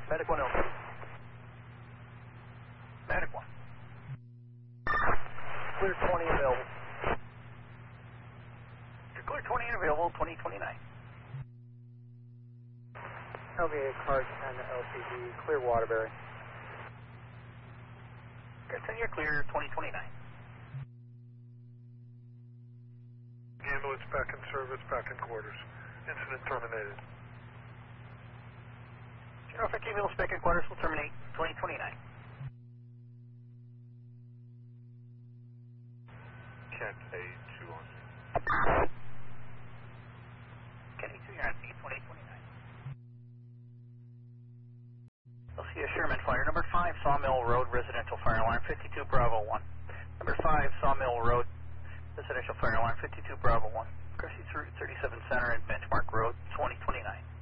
Medic 1 over. Medic 1. Clear 20 available. You're clear 20 and available, 2029. LVA car 10 LCD, clear Waterbury. Car 10, you're clear, 2029. Ambulance back in service, back in quarters. Incident terminated. Norfolk ambulance back in quarters will terminate 2029. Kent A2 on scene. Kenny 2, you're on scene, 2029. LCS Sherman, fire number 5, Sawmill Road, residential fire alarm, 52 Bravo 1. Number 5, Sawmill Road, residential fire alarm, 52 Bravo 1. Crossing through 37 Center and Benchmark Road, 2029.